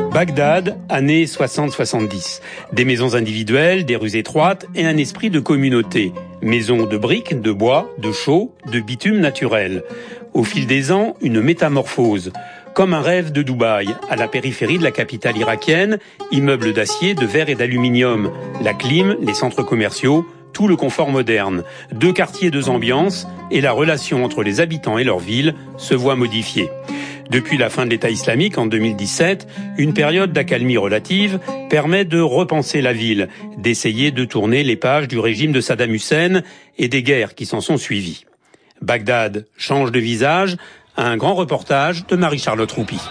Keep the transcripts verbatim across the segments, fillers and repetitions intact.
Bagdad, années soixante soixante-dix. Des maisons individuelles, des rues étroites et un esprit de communauté. Maisons de briques, de bois, de chaux, de bitume naturel. Au fil des ans, une métamorphose. Comme un rêve de Dubaï, à la périphérie de la capitale irakienne, immeubles d'acier, de verre et d'aluminium. La clim, les centres commerciaux, tout le confort moderne. Deux quartiers, deux ambiances, et la relation entre les habitants et leur ville se voit modifiée. Depuis la fin de l'État islamique en deux mille dix-sept, une période d'accalmie relative permet de repenser la ville, d'essayer de tourner les pages du régime de Saddam Hussein et des guerres qui s'en sont suivies. Bagdad change de visage, un grand reportage de Marie-Charlotte Roupi.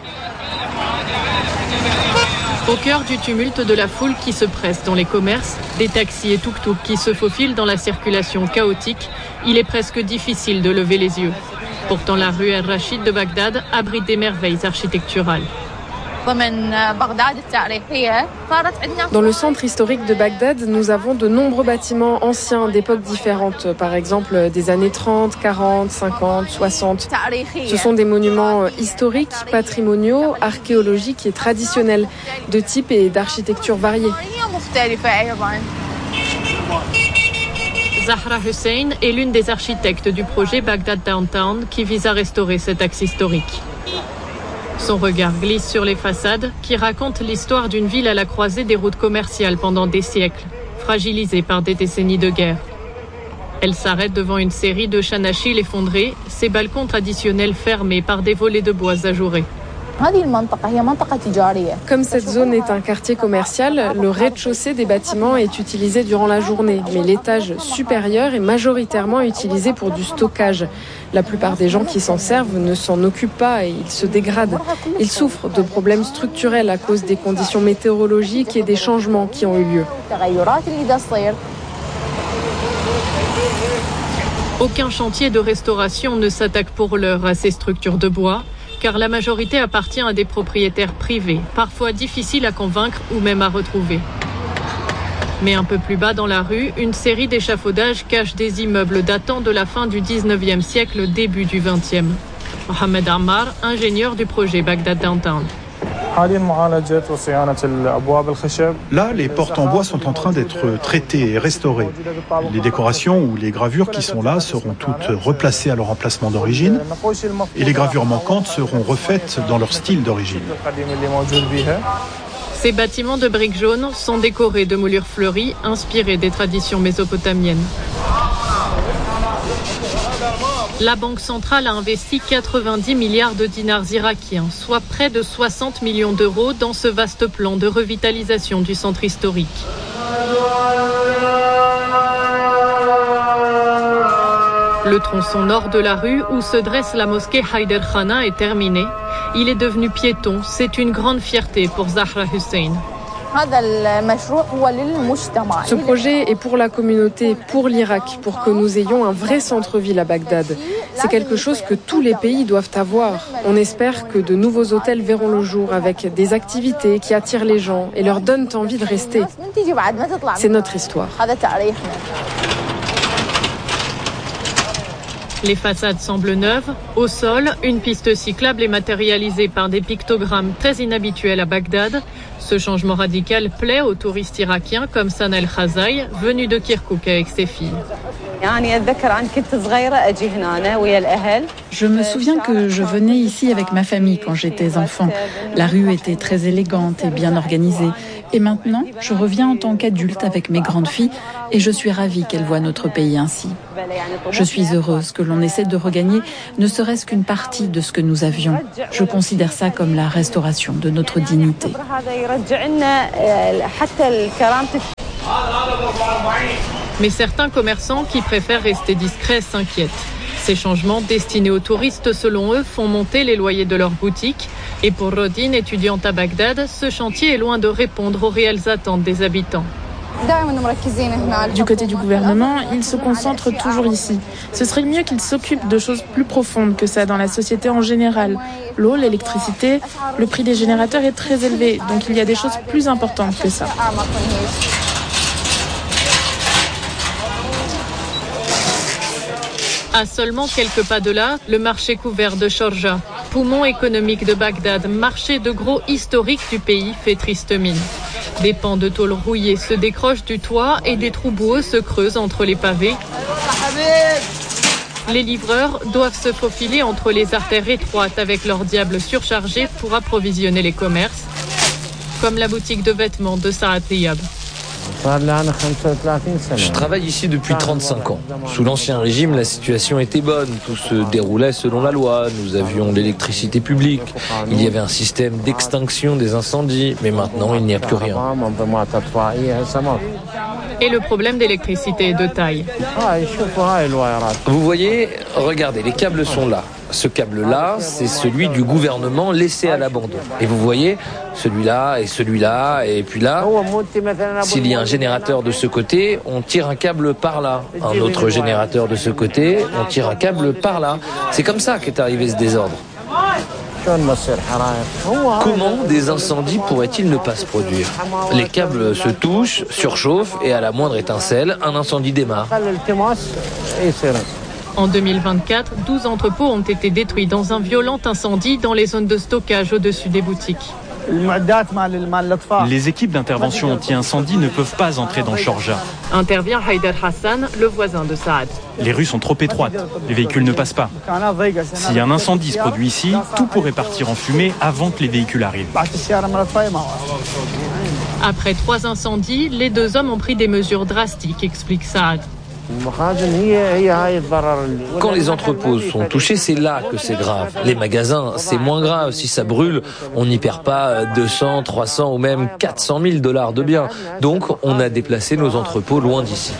Au cœur du tumulte de la foule qui se presse dans les commerces, des taxis et tuk-tuk qui se faufilent dans la circulation chaotique, il est presque difficile de lever les yeux. Pourtant, la rue El Rachid de Bagdad abrite des merveilles architecturales. Dans le centre historique de Bagdad, nous avons de nombreux bâtiments anciens d'époques différentes, par exemple des années trente, quarante, cinquante, soixante. Ce sont des monuments historiques, patrimoniaux, archéologiques et traditionnels, de type et d'architecture variées. Zahra Hussein est l'une des architectes du projet Bagdad Downtown qui vise à restaurer cet axe historique. Son regard glisse sur les façades qui racontent l'histoire d'une ville à la croisée des routes commerciales pendant des siècles, fragilisée par des décennies de guerre. Elle s'arrête devant une série de chanachils effondrés, ses balcons traditionnels fermés par des volets de bois ajourés. Comme cette zone est un quartier commercial, le rez-de-chaussée des bâtiments est utilisé durant la journée, mais l'étage supérieur est majoritairement utilisé pour du stockage. La plupart des gens qui s'en servent ne s'en occupent pas et ils se dégradent. Ils souffrent de problèmes structurels à cause des conditions météorologiques et des changements qui ont eu lieu. Aucun chantier de restauration ne s'attaque pour l'heure à ces structures de bois, car la majorité appartient à des propriétaires privés, parfois difficiles à convaincre ou même à retrouver. Mais un peu plus bas dans la rue, une série d'échafaudages cache des immeubles datant de la fin du dix-neuvième siècle, début du vingtième. Mohamed Ammar, ingénieur du projet Bagdad Downtown. Là, les portes en bois sont en train d'être traitées et restaurées. Les décorations ou les gravures qui sont là seront toutes replacées à leur emplacement d'origine et les gravures manquantes seront refaites dans leur style d'origine. Ces bâtiments de briques jaunes sont décorés de moulures fleuries inspirées des traditions mésopotamiennes. La Banque centrale a investi quatre-vingt-dix milliards de dinars irakiens, soit près de soixante millions d'euros dans ce vaste plan de revitalisation du centre historique. Le tronçon nord de la rue où se dresse la mosquée Haider Khana est terminé. Il est devenu piéton, c'est une grande fierté pour Zahra Hussein. Ce projet est pour la communauté, pour l'Irak, pour que nous ayons un vrai centre-ville à Bagdad. C'est quelque chose que tous les pays doivent avoir. On espère que de nouveaux hôtels verront le jour avec des activités qui attirent les gens et leur donnent envie de rester. C'est notre histoire. Les façades semblent neuves. Au sol, une piste cyclable est matérialisée par des pictogrammes très inhabituels à Bagdad. Ce changement radical plaît aux touristes irakiens comme Sana El-Khazaï, venu de Kirkouk avec ses filles. Je me souviens que je venais ici avec ma famille quand j'étais enfant. La rue était très élégante et bien organisée. Et maintenant, je reviens en tant qu'adulte avec mes grandes filles et je suis ravie qu'elles voient notre pays ainsi. Je suis heureuse que l'on essaie de regagner ne serait-ce qu'une partie de ce que nous avions. Je considère ça comme la restauration de notre dignité. Mais certains commerçants qui préfèrent rester discrets s'inquiètent. Ces changements destinés aux touristes, selon eux, font monter les loyers de leurs boutiques. Et pour Rodine, étudiante à Bagdad, ce chantier est loin de répondre aux réelles attentes des habitants. Du côté du gouvernement, ils se concentrent toujours ici. Ce serait mieux qu'ils s'occupent de choses plus profondes que ça dans la société en général. L'eau, l'électricité, le prix des générateurs est très élevé, donc il y a des choses plus importantes que ça. À seulement quelques pas de là, le marché couvert de Chorja, poumon économique de Bagdad, marché de gros historique du pays, fait triste mine. Des pans de tôle rouillés se décrochent du toit et des trous boueux se creusent entre les pavés. Les livreurs doivent se faufiler entre les artères étroites avec leurs diables surchargés pour approvisionner les commerces, comme la boutique de vêtements de Saad Diab. Je travaille ici depuis trente-cinq ans. Sous l'Ancien Régime, la situation était bonne. Tout se déroulait selon la loi. Nous avions l'électricité publique. Il y avait un système d'extinction des incendies. Mais maintenant, il n'y a plus rien. Et le problème d'électricité est de taille. Vous voyez, regardez, les câbles sont là. Ce câble-là, c'est celui du gouvernement laissé à l'abandon. Et vous voyez, celui-là et celui-là, et puis là, s'il y a un générateur de ce côté, on tire un câble par là. Un autre générateur de ce côté, on tire un câble par là. C'est comme ça qu'est arrivé ce désordre. Comment des incendies pourraient-ils ne pas se produire? Les câbles se touchent, surchauffent, et à la moindre étincelle, un incendie démarre. En deux mille vingt-quatre, douze entrepôts ont été détruits dans un violent incendie dans les zones de stockage au-dessus des boutiques. Les équipes d'intervention anti-incendie ne peuvent pas entrer dans Chorja. Intervient Haider Hassan, le voisin de Saad. Les rues sont trop étroites, les véhicules ne passent pas. Si un incendie se produit ici, tout pourrait partir en fumée avant que les véhicules arrivent. Après trois incendies, les deux hommes ont pris des mesures drastiques, explique Saad. Quand les entrepôts sont touchés, c'est là que c'est grave. Les magasins, c'est moins grave. Si ça brûle, on n'y perd pas deux cents, trois cents ou même quatre cent mille dollars de biens. Donc, on a déplacé nos entrepôts loin d'ici.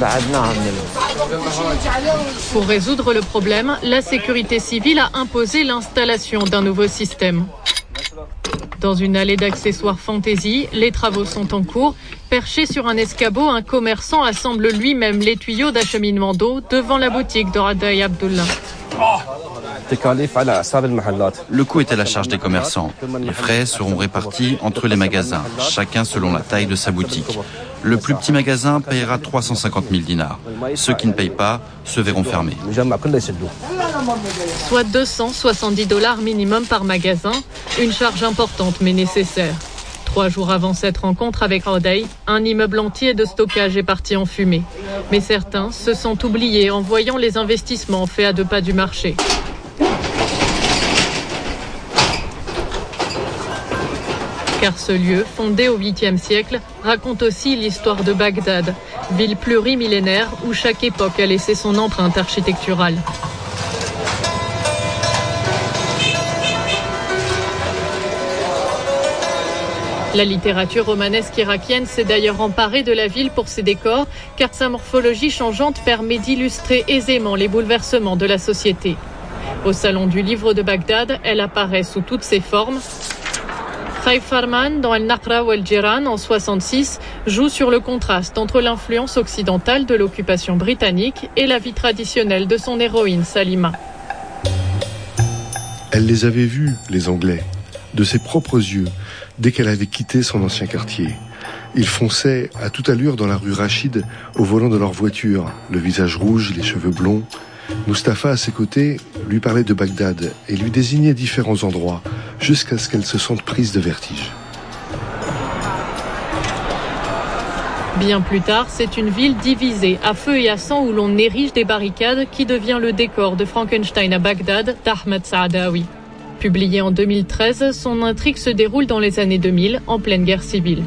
Pour résoudre le problème, la sécurité civile a imposé l'installation d'un nouveau système. Dans une allée d'accessoires fantaisie, les travaux sont en cours. Perché sur un escabeau, un commerçant assemble lui-même les tuyaux d'acheminement d'eau devant la boutique de Radai Abdullah. Le coût est à la charge des commerçants. Les frais seront répartis entre les magasins, chacun selon la taille de sa boutique. Le plus petit magasin payera trois cent cinquante mille dinars. Ceux qui ne payent pas se verront fermés. Soit deux cent soixante-dix dollars minimum par magasin, une charge importante mais nécessaire. Trois jours avant cette rencontre avec Radai, un immeuble entier de stockage est parti en fumée. Mais certains se sont oubliés en voyant les investissements faits à deux pas du marché. Car ce lieu, fondé au huitième siècle, raconte aussi l'histoire de Bagdad, ville plurimillénaire où chaque époque a laissé son empreinte architecturale. La littérature romanesque irakienne s'est d'ailleurs emparée de la ville pour ses décors, car sa morphologie changeante permet d'illustrer aisément les bouleversements de la société. Au Salon du Livre de Bagdad, elle apparaît sous toutes ses formes. Khaïf Farman, dans El Naqra ou El Jiran en soixante-six, joue sur le contraste entre l'influence occidentale de l'occupation britannique et la vie traditionnelle de son héroïne Salima. Elle les avait vus, les Anglais, de ses propres yeux, dès qu'elle avait quitté son ancien quartier. Ils fonçaient à toute allure dans la rue Rachid au volant de leur voiture, le visage rouge, les cheveux blonds. Mustapha, à ses côtés, lui parlait de Bagdad et lui désignait différents endroits jusqu'à ce qu'elle se sente prise de vertige. Bien plus tard, c'est une ville divisée à feu et à sang où l'on érige des barricades qui devient le décor de Frankenstein à Bagdad d'Ahmed Saadawi. Publié en deux mille treize, son intrigue se déroule dans les années deux mille, en pleine guerre civile.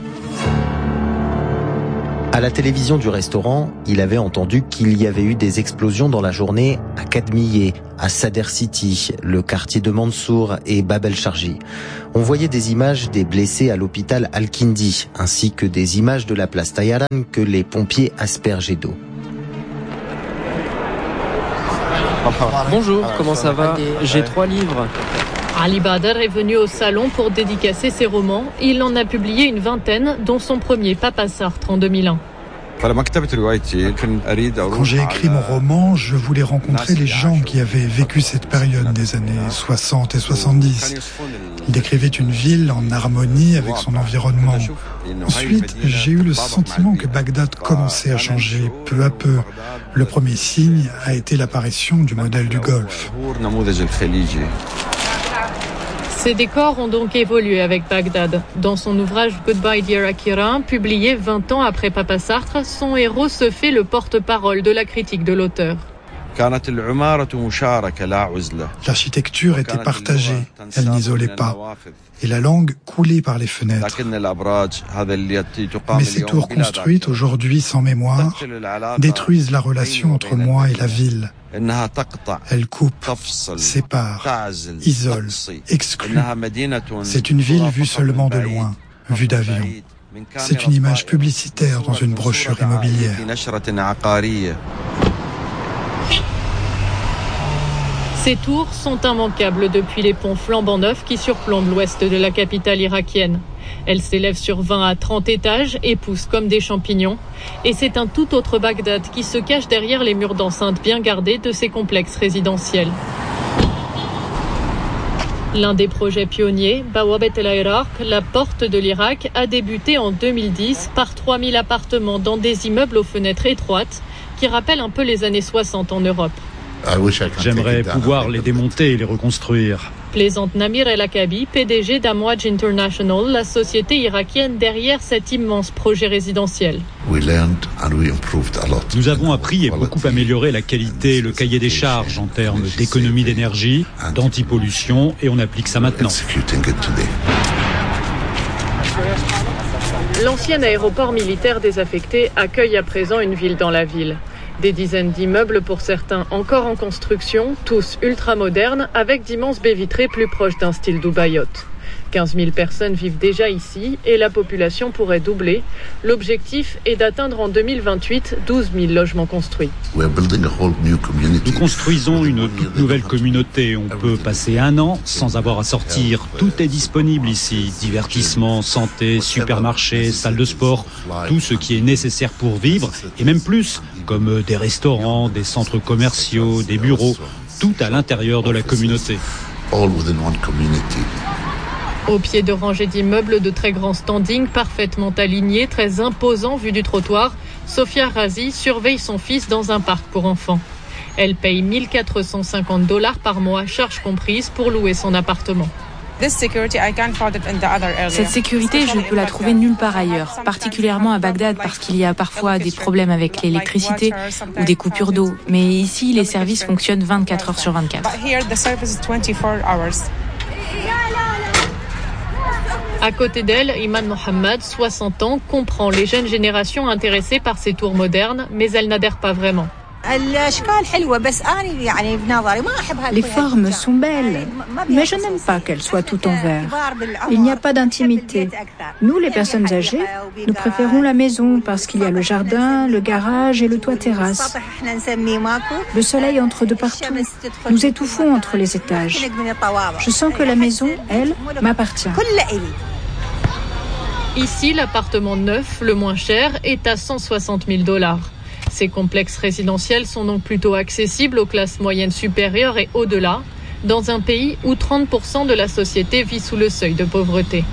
À la télévision du restaurant, il avait entendu qu'il y avait eu des explosions dans la journée à Kadmiye, à Sadr City, le quartier de Mansour et Bab el-Sharji. On voyait des images des blessés à l'hôpital Al-Kindi, ainsi que des images de la place Tayaran que les pompiers aspergeaient d'eau. Bonjour, comment ça va? J'ai trois livres. Ali Badr est venu au salon pour dédicacer ses romans. Il en a publié une vingtaine, dont son premier Papa Sartre en deux mille un. Quand j'ai écrit mon roman, je voulais rencontrer les gens qui avaient vécu cette période des années soixante et soixante-dix. Il décrivait une ville en harmonie avec son environnement. Ensuite, j'ai eu le sentiment que Bagdad commençait à changer peu à peu. Le premier signe a été l'apparition du modèle du Golfe. Ces décors ont donc évolué avec Bagdad. Dans son ouvrage Goodbye Dear Akira, publié vingt ans après Papa Sartre, son héros se fait le porte-parole de la critique de l'auteur. L'architecture était partagée, elle n'isolait pas, et la langue coulait par les fenêtres. Mais ces tours construites aujourd'hui sans mémoire détruisent la relation entre moi et la ville. Elle coupe, sépare, isole, exclut. C'est une ville vue seulement de loin, vue d'avion. C'est une image publicitaire dans une brochure immobilière. Ces tours sont immanquables depuis les ponts flambant neufs qui surplombent l'ouest de la capitale irakienne. Elles s'élèvent sur vingt à trente étages et poussent comme des champignons. Et c'est un tout autre Bagdad qui se cache derrière les murs d'enceinte bien gardés de ces complexes résidentiels. L'un des projets pionniers, Bawabet el-Iraq, la porte de l'Irak, a débuté en deux mille dix par trois mille appartements dans des immeubles aux fenêtres étroites qui rappellent un peu les années soixante en Europe. J'aimerais pouvoir les démonter et les reconstruire. Plaisante Namir El Akabi, P D G d'Amouaj International, la société irakienne derrière cet immense projet résidentiel. Nous avons appris et beaucoup amélioré la qualité et le cahier des charges en termes d'économie d'énergie, d'antipollution, et on applique ça maintenant. L'ancien aéroport militaire désaffecté accueille à présent une ville dans la ville. Des dizaines d'immeubles pour certains encore en construction, tous ultra-modernes, avec d'immenses baies vitrées plus proches d'un style dubaïote. quinze mille personnes vivent déjà ici et la population pourrait doubler. L'objectif est d'atteindre en deux mille vingt-huit douze mille logements construits. Nous construisons une toute nouvelle communauté. On peut passer un an sans avoir à sortir. Tout est disponible ici. Divertissement, santé, supermarché, salle de sport, tout ce qui est nécessaire pour vivre et même plus, comme des restaurants, des centres commerciaux, des bureaux, tout à l'intérieur de la communauté. Au pied de rangées d'immeubles de très grand standing, parfaitement alignés, très imposants vu du trottoir, Sofia Razi surveille son fils dans un parc pour enfants. Elle paye mille quatre cent cinquante dollars par mois, charges comprises, pour louer son appartement. Cette sécurité, je peux la trouver nulle part ailleurs, particulièrement à Bagdad parce qu'il y a parfois des problèmes avec l'électricité ou des coupures d'eau. Mais ici, les services fonctionnent vingt-quatre heures sur vingt-quatre. À côté d'elle, Iman Mohammad, soixante ans, comprend les jeunes générations intéressées par ces tours modernes, mais elle n'adhère pas vraiment. Les formes sont belles, mais je n'aime pas qu'elles soient toutes en verre. Il n'y a pas d'intimité. Nous, les personnes âgées, nous préférons la maison parce qu'il y a le jardin, le garage et le toit terrasse. Le soleil entre de partout. Nous étouffons entre les étages. Je sens que la maison, elle, m'appartient. Ici, l'appartement neuf, le moins cher, est à cent soixante mille dollars. Ces complexes résidentiels sont donc plutôt accessibles aux classes moyennes supérieures et au-delà, dans un pays où trente pour cent de la société vit sous le seuil de pauvreté.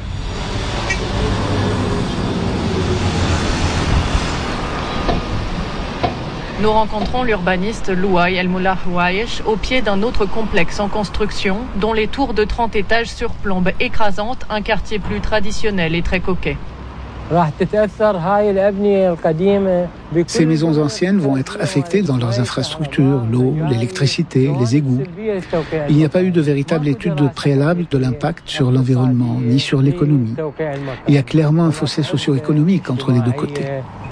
Nous rencontrons l'urbaniste Louaï El-Moullah Houaïch au pied d'un autre complexe en construction dont les tours de trente étages surplombent écrasantes un quartier plus traditionnel et très coquet. Ces maisons anciennes vont être affectées dans leurs infrastructures, l'eau, l'électricité, les égouts. Il n'y a pas eu de véritable étude préalable de l'impact sur l'environnement, ni sur l'économie. Il y a clairement un fossé socio-économique entre les deux côtés.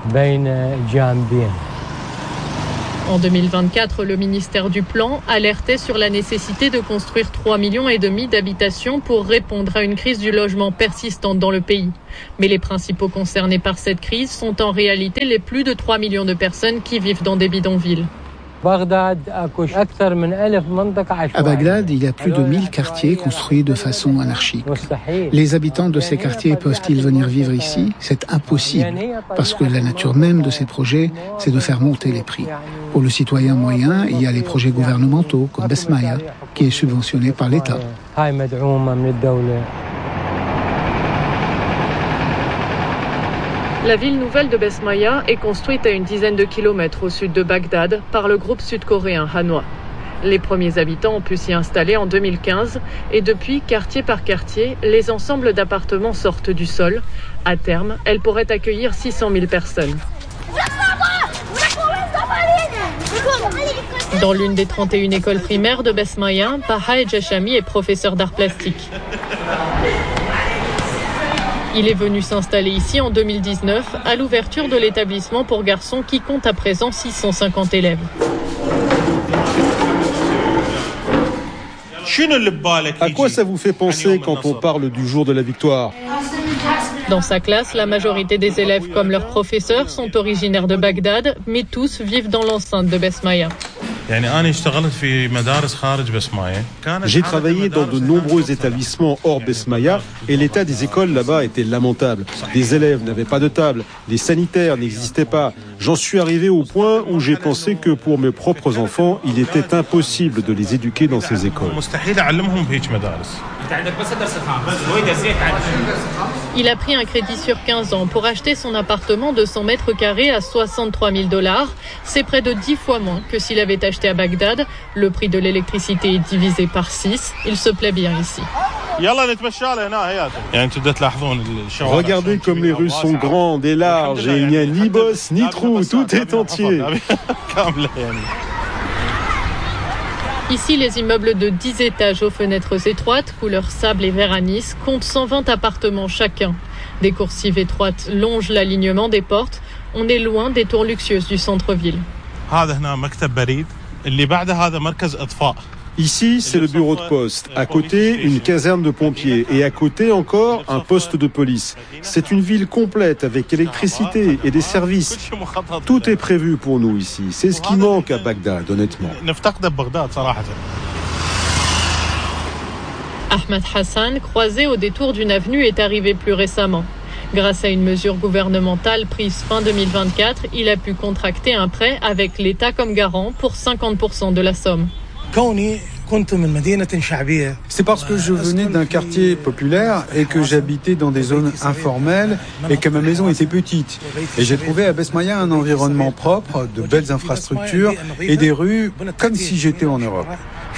En deux mille vingt-quatre, le ministère du Plan alertait sur la nécessité de construire trois millions et demi d'habitations pour répondre à une crise du logement persistante dans le pays. Mais les principaux concernés par cette crise sont en réalité les plus de trois millions de personnes qui vivent dans des bidonvilles. À Bagdad, il y a plus de mille quartiers construits de façon anarchique. Les habitants de ces quartiers peuvent-ils venir vivre ici ? C'est impossible, parce que la nature même de ces projets, c'est de faire monter les prix. Pour le citoyen moyen, il y a les projets gouvernementaux, comme Besmaya, qui est subventionné par l'État. La ville nouvelle de Besmaya est construite à une dizaine de kilomètres au sud de Bagdad par le groupe sud-coréen Hanwha. Les premiers habitants ont pu s'y installer en deux mille quinze et depuis, quartier par quartier, les ensembles d'appartements sortent du sol. À terme, elle pourrait accueillir six cent mille personnes. Dans l'une des trente et une écoles primaires de Besmaya, Baha Jashami est professeur d'art plastique. Il est venu s'installer ici en deux mille dix-neuf à l'ouverture de l'établissement pour garçons qui compte à présent six cent cinquante élèves. À quoi ça vous fait penser quand on parle du jour de la victoire ? Dans sa classe, la majorité des élèves comme leurs professeurs sont originaires de Bagdad, mais tous vivent dans l'enceinte de Besmaya. J'ai travaillé dans de nombreux établissements hors Besmaya et l'état des écoles là-bas était lamentable. Les élèves n'avaient pas de table, les sanitaires n'existaient pas. J'en suis arrivé au point où j'ai pensé que pour mes propres enfants, il était impossible de les éduquer dans ces écoles. Il a pris un crédit sur quinze ans pour acheter son appartement de cent mètres carrés à soixante-trois mille dollars. C'est près de dix fois moins que s'il avait acheté à Bagdad. Le prix de l'électricité est divisé par six. Il se plaît bien ici. Regardez comme les rues sont grandes et larges et il n'y a ni bosse ni trou, tout est entier. Ici, les immeubles de dix étages aux fenêtres étroites, couleur sable et vert anis, comptent cent vingt appartements chacun. Des coursives étroites longent l'alignement des portes. On est loin des tours luxueuses du centre-ville. Ici, c'est le bureau de poste. À côté, une caserne de pompiers. Et à côté encore, un poste de police. C'est une ville complète avec électricité et des services. Tout est prévu pour nous ici. C'est ce qui manque à Bagdad, honnêtement. Ahmed Hassan, croisé au détour d'une avenue, est arrivé plus récemment. Grâce à une mesure gouvernementale prise fin deux mille vingt-quatre, il a pu contracter un prêt avec l'État comme garant pour cinquante pour cent de la somme. C'est parce que je venais d'un quartier populaire et que j'habitais dans des zones informelles et que ma maison était petite. Et j'ai trouvé à Besmaya un environnement propre, de belles infrastructures et des rues comme si j'étais en Europe.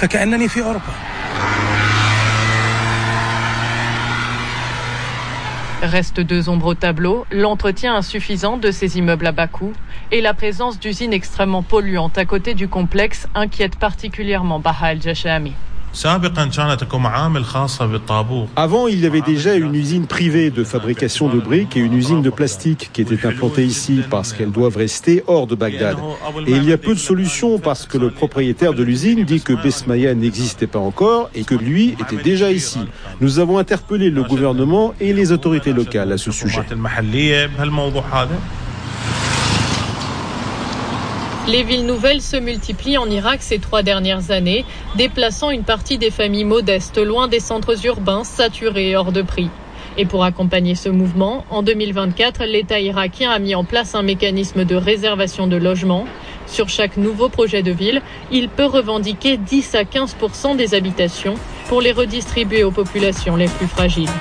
Restent deux ombres au tableau, l'entretien insuffisant de ces immeubles à bas coût et la présence d'usines extrêmement polluantes à côté du complexe inquiète particulièrement Baha el-Jashami. Avant, il y avait déjà une usine privée de fabrication de briques et une usine de plastique qui étaient implantées ici parce qu'elles doivent rester hors de Bagdad. Et il y a peu de solutions parce que le propriétaire de l'usine dit que Besmaya n'existait pas encore et que lui était déjà ici. Nous avons interpellé le gouvernement et les autorités locales à ce sujet. Les villes nouvelles se multiplient en Irak ces trois dernières années, déplaçant une partie des familles modestes loin des centres urbains saturés et hors de prix. Et pour accompagner ce mouvement, en deux mille vingt-quatre, l'État irakien a mis en place un mécanisme de réservation de logements. Sur chaque nouveau projet de ville, il peut revendiquer dix à quinze pour cent des habitations pour les redistribuer aux populations les plus fragiles.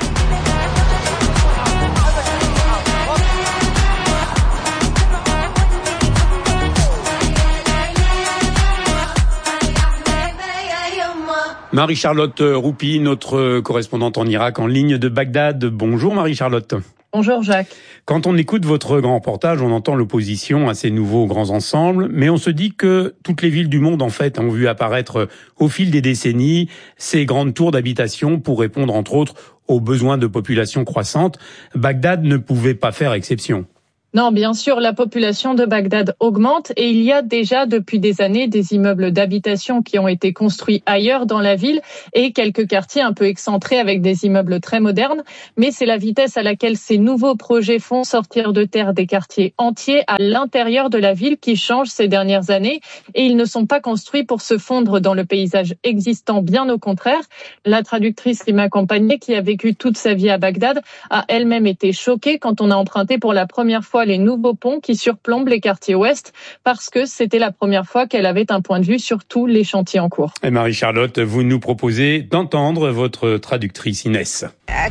Marie-Charlotte Roupi, notre correspondante en Irak en ligne de Bagdad. Bonjour Marie-Charlotte. Bonjour Jacques. Quand on écoute votre grand reportage, on entend l'opposition à ces nouveaux grands ensembles, mais on se dit que toutes les villes du monde en fait ont vu apparaître au fil des décennies ces grandes tours d'habitation pour répondre entre autres aux besoins de population croissante. Bagdad ne pouvait pas faire exception. Non, bien sûr, la population de Bagdad augmente et il y a déjà depuis des années des immeubles d'habitation qui ont été construits ailleurs dans la ville et quelques quartiers un peu excentrés avec des immeubles très modernes. Mais c'est la vitesse à laquelle ces nouveaux projets font sortir de terre des quartiers entiers à l'intérieur de la ville qui change ces dernières années et ils ne sont pas construits pour se fondre dans le paysage existant, bien au contraire. La traductrice qui m'accompagnait, qui a vécu toute sa vie à Bagdad, a elle-même été choquée quand on a emprunté pour la première fois les nouveaux ponts qui surplombent les quartiers ouest parce que c'était la première fois qu'elle avait un point de vue sur tous les chantiers en cours. Et Marie-Charlotte, vous nous proposez d'entendre votre traductrice Inès.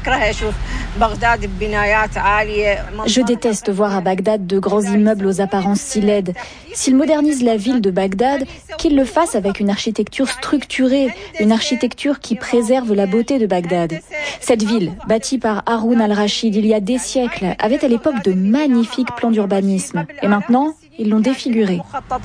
Je déteste voir à Bagdad de grands immeubles aux apparences si laides. S'ils modernisent la ville de Bagdad, qu'ils le fassent avec une architecture structurée, une architecture qui préserve la beauté de Bagdad. Cette ville, bâtie par Haroun al-Rachid il y a des siècles, avait à l'époque de magnifiques plans d'urbanisme. Et maintenant, ils l'ont défigurée.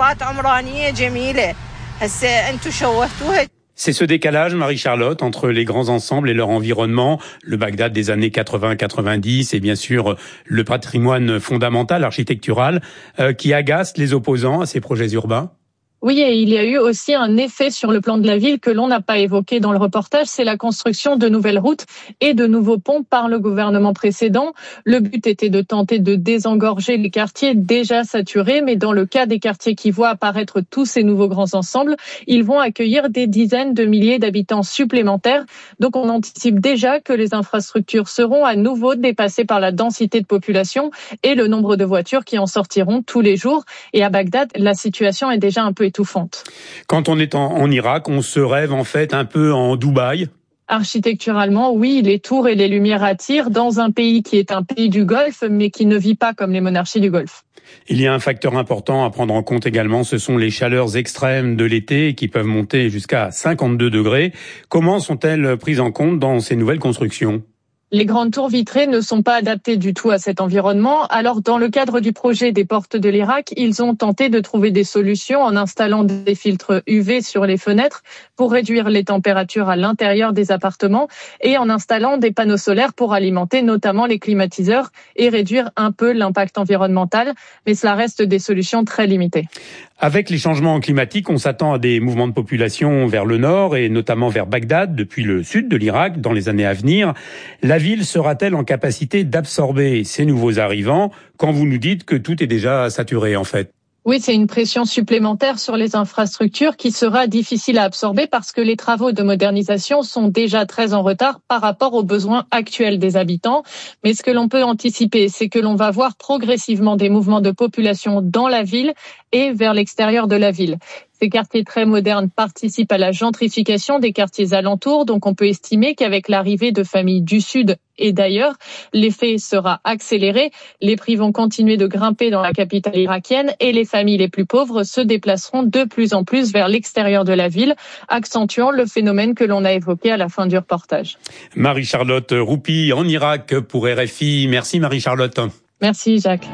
C'est ce décalage, Marie-Charlotte, entre les grands ensembles et leur environnement, le Bagdad des années quatre-vingts quatre-vingt-dix et bien sûr le patrimoine fondamental architectural, euh, qui agace les opposants à ces projets urbains. Oui, et il y a eu aussi un effet sur le plan de la ville que l'on n'a pas évoqué dans le reportage, c'est la construction de nouvelles routes et de nouveaux ponts par le gouvernement précédent. Le but était de tenter de désengorger les quartiers déjà saturés, mais dans le cas des quartiers qui voient apparaître tous ces nouveaux grands ensembles, ils vont accueillir des dizaines de milliers d'habitants supplémentaires. Donc on anticipe déjà que les infrastructures seront à nouveau dépassées par la densité de population et le nombre de voitures qui en sortiront tous les jours. Et à Bagdad, la situation est déjà un peu étouffante. Quand on est en, en Irak, on se rêve en fait un peu en Dubaï. Architecturalement, oui, les tours et les lumières attirent dans un pays qui est un pays du Golfe, mais qui ne vit pas comme les monarchies du Golfe. Il y a un facteur important à prendre en compte également, ce sont les chaleurs extrêmes de l'été qui peuvent monter jusqu'à cinquante-deux degrés. Comment sont-elles prises en compte dans ces nouvelles constructions ? Les grandes tours vitrées ne sont pas adaptées du tout à cet environnement. Alors, dans le cadre du projet des portes de l'Irak, ils ont tenté de trouver des solutions en installant des filtres U V sur les fenêtres pour réduire les températures à l'intérieur des appartements et en installant des panneaux solaires pour alimenter notamment les climatiseurs et réduire un peu l'impact environnemental. Mais cela reste des solutions très limitées. Avec les changements climatiques, on s'attend à des mouvements de population vers le nord et notamment vers Bagdad, depuis le sud de l'Irak, dans les années à venir. La ville sera-t-elle en capacité d'absorber ces nouveaux arrivants quand vous nous dites que tout est déjà saturé en fait ? Oui, c'est une pression supplémentaire sur les infrastructures qui sera difficile à absorber parce que les travaux de modernisation sont déjà très en retard par rapport aux besoins actuels des habitants. Mais ce que l'on peut anticiper, c'est que l'on va voir progressivement des mouvements de population dans la ville et vers l'extérieur de la ville. Ces quartiers très modernes participent à la gentrification des quartiers alentours, donc on peut estimer qu'avec l'arrivée de familles du Sud et d'ailleurs, l'effet sera accéléré. Les prix vont continuer de grimper dans la capitale irakienne et les familles les plus pauvres se déplaceront de plus en plus vers l'extérieur de la ville, accentuant le phénomène que l'on a évoqué à la fin du reportage. Marie-Charlotte Roupi en Irak pour R F I. Merci Marie-Charlotte. Merci Jacques.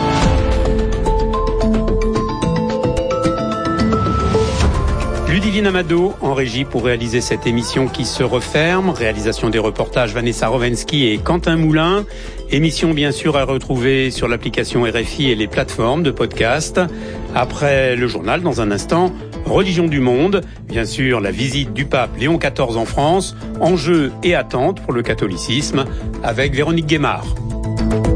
Ludivine Amado en régie pour réaliser cette émission qui se referme. Réalisation des reportages Vanessa Rovensky et Quentin Moulin. Émission bien sûr à retrouver sur l'application R F I et les plateformes de podcast. Après le journal, dans un instant, Religion du monde. Bien sûr, la visite du pape Léon quatorze en France. Enjeux et attentes pour le catholicisme avec Véronique Guémard.